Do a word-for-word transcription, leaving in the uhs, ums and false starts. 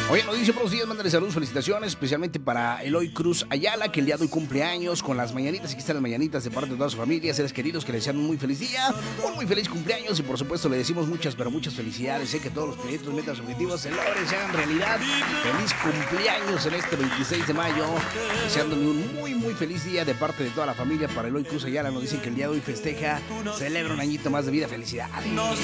Oye, nos dice buenos días, mándale saludos, felicitaciones, especialmente para Eloy Cruz Ayala, que el día de hoy cumpleaños con las mañanitas. Aquí están las mañanitas de parte de toda su familia, seres queridos, que le desean un muy feliz día, un muy feliz cumpleaños y por supuesto le decimos muchas, pero muchas felicidades. Sé que todos los proyectos, metas, objetivos se logren, se hagan realidad. Feliz cumpleaños en este veintiséis de mayo, deseándole un muy, muy feliz día de parte de toda la familia para Eloy Cruz Ayala. Nos dicen que el día de hoy festeja, celebra un añito más de vida. Felicidades.